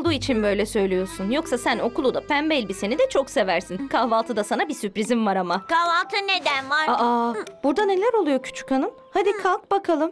olduğu için böyle söylüyorsun. Yoksa sen okulu da pembe elbiseni de çok seversin. Kahvaltıda sana bir sürprizim var ama. Kahvaltı neden var? Aa, burada neler oluyor küçük hanım? Hadi kalk bakalım.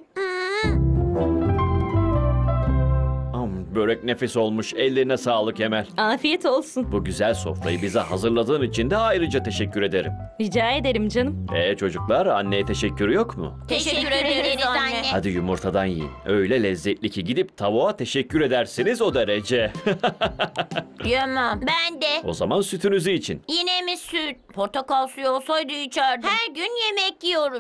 Börek nefis olmuş. Ellerine sağlık Emel. Afiyet olsun. Bu güzel sofrayı bize hazırladığın için de ayrıca teşekkür ederim. Rica ederim canım. Çocuklar, anneye teşekkür yok mu? Teşekkür ederiz anne. Hadi yumurtadan yiyin. Öyle lezzetli ki gidip tavuğa teşekkür edersiniz o derece. Yemem. Ben de. O zaman sütünüzü için. Yine mi süt? Portakal suyu olsaydı içerdim. Her gün yemek yiyoruz.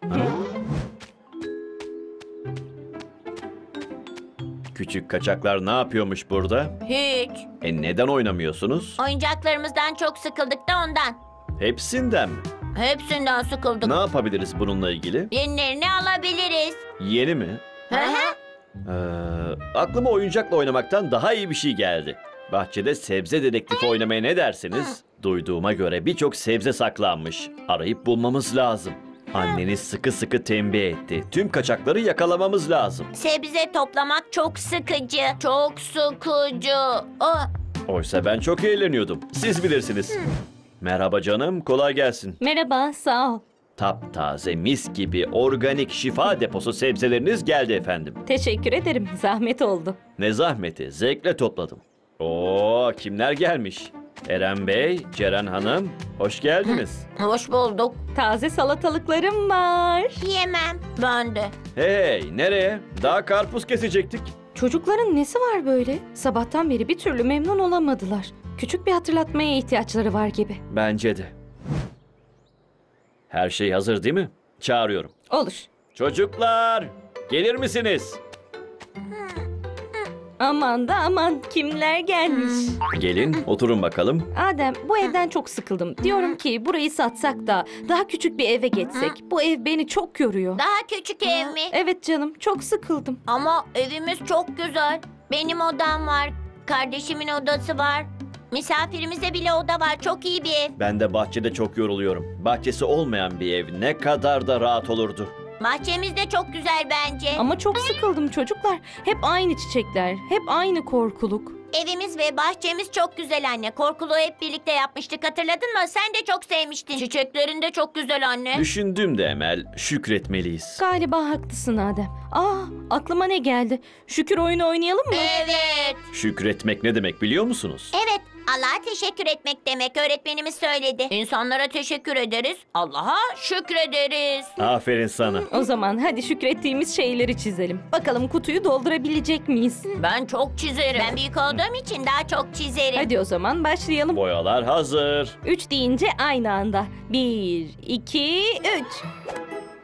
Küçük kaçaklar ne yapıyormuş burada? Hiç. Neden oynamıyorsunuz? Oyuncaklarımızdan çok sıkıldık da ondan. Hepsinden mi? Hepsinden sıkıldık. Ne yapabiliriz bununla ilgili? Yenilerini alabiliriz. Yeni mi? Hı hı. Aklıma oyuncakla oynamaktan daha iyi bir şey geldi. Bahçede sebze dedektifi oynamaya ne dersiniz? Duyduğuma göre birçok sebze saklanmış. Arayıp bulmamız lazım. Anneniz sıkı sıkı tembih etti. Tüm kaçakları yakalamamız lazım. Sebze toplamak çok sıkıcı. Çok sıkıcı. Oysa ben çok eğleniyordum. Siz bilirsiniz. Merhaba canım, kolay gelsin. Merhaba, sağ ol. Taptaze, mis gibi organik şifa deposu sebzeleriniz geldi efendim. Teşekkür ederim. Zahmet oldu. Ne zahmeti, zevkle topladım. Oo, kimler gelmiş? Eren Bey, Ceren Hanım, hoş geldiniz. Hoş bulduk. Taze salatalıklarım var. Yemem. Ben de. Hey, nereye? Daha karpuz kesecektik. Çocukların nesi var böyle? Sabahtan beri bir türlü memnun olamadılar. Küçük bir hatırlatmaya ihtiyaçları var gibi. Bence de. Her şey hazır değil mi? Çağırıyorum. Olur. Çocuklar, gelir misiniz? Aman da aman, kimler gelmiş? Gelin, oturun bakalım. Adem, bu evden çok sıkıldım. Diyorum ki burayı satsak da daha küçük bir eve geçsek. Bu ev beni çok yoruyor. Daha küçük ev mi? Evet canım, çok sıkıldım. Ama evimiz çok güzel. Benim odam var. Kardeşimin odası var. Misafirimize bile oda var. Çok iyi bir ev. Ben de bahçede çok yoruluyorum. Bahçesi olmayan bir ev ne kadar da rahat olurdu. Bahçemiz de çok güzel bence. Ama çok sıkıldım çocuklar. Hep aynı çiçekler, hep aynı korkuluk. Evimiz ve bahçemiz çok güzel anne. Korkuluğu hep birlikte yapmıştık, hatırladın mı? Sen de çok sevmiştin. Çiçeklerin de çok güzel anne. Düşündüm de Emel, şükretmeliyiz. Galiba haklısın Adem. Aklıma ne geldi? Şükür oyunu oynayalım mı? Evet. Şükretmek ne demek biliyor musunuz? Evet. Allah'a teşekkür etmek demek. Öğretmenimiz söyledi. İnsanlara teşekkür ederiz. Allah'a şükrederiz. Aferin sana. O zaman hadi şükrettiğimiz şeyleri çizelim. Bakalım kutuyu doldurabilecek miyiz? Ben çok çizerim. Ben büyük olduğum için daha çok çizerim. Hadi o zaman başlayalım. Boyalar hazır. 3 deyince aynı anda. 1, 2, 3.